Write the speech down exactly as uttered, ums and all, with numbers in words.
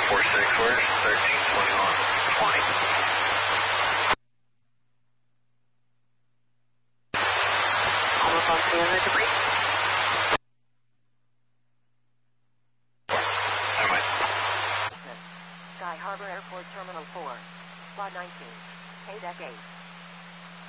four six, where's thirteen twenty-one twenty? Almost on three hundred debris. Never mind. Sky Harbor Airport Terminal four. Squad nineteen. K-Deck eight.